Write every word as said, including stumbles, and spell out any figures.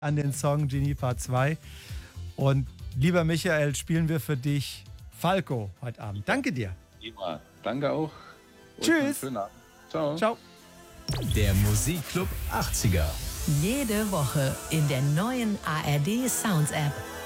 an den Song Genie Part zwei. Und lieber Michael, spielen wir für dich Falco heute Abend. Danke dir. Prima. Danke auch. Und Tschüss. schönen Abend. Ciao. Ciao. Der Musikclub achtziger. Jede Woche in der neuen A R D Sounds App.